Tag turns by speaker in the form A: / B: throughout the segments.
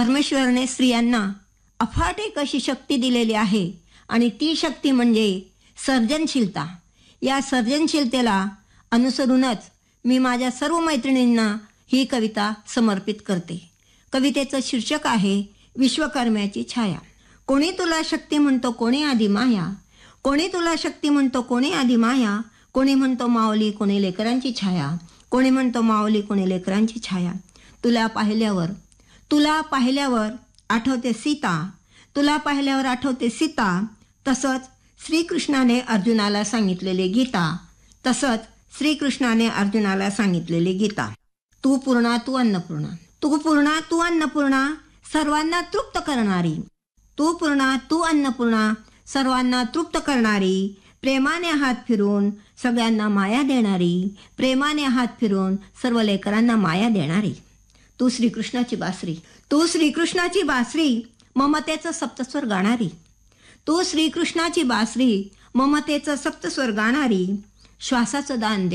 A: परमेश्वराने स्त्रियांना अफाट एक अशी शक्ती दिलेली आहे आणि ती शक्ती म्हणजे सर्जनशीलता. या सर्जनशीलतेला अनुसरूनच मी माझ्या सर्व मैत्रिणींना ही कविता समर्पित करते. कवितेचं शीर्षक आहे विश्वकर्म्याची छाया. कोणी तुला शक्ती म्हणतो कोणी आधी माया, कोणी तुला शक्ती म्हणतो कोणी आधी माया, कोणी म्हणतो माऊली कोणी लेकरांची छाया, कोणी म्हणतो माऊली कोणी लेकरांची छाया. तुला पाहिल्यावर आठवते सीता, तुला पाहिल्यावर आठवते सीता, तसंच श्रीकृष्णाने अर्जुनाला सांगितलेले गीता, तसंच श्रीकृष्णाने अर्जुनाला सांगितलेले गीता. तू पूर्णा तू अन्नपूर्णा, तू पूर्णा तू अन्नपूर्णा, सर्वांना तृप्त करणारी. तू पूर्णा तू अन्नपूर्णा, सर्वांना तृप्त करणारी, प्रेमाने हात फिरून सगळ्यांना माया देणारी, प्रेमाने हात फिरून सर्व लेकरांना माया देणारी. तू श्रीकृष्णाची बासरी, तू श्रीकृष्णाची बासरी, ममतेचं सप्तस्वर गाणारी. तू श्रीकृष्णाची बासरी, ममतेचं सप्तस्वर गाणारी. श्वासाचं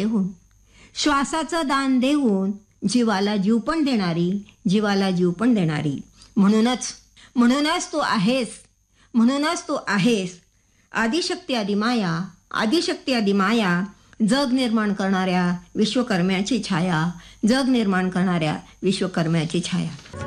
A: दान देऊन जीवाला जीव पण देणारी, जीवाला जीव पण देणारी. म्हणूनच तू आहेस आदिशक्ती आदिमाया, आदिशक्ती आदिमाया, जग निर्माण करणाऱ्या विश्वकर्म्याची छाया, जग निर्माण करणाऱ्या विश्वकर्म्याची छाया.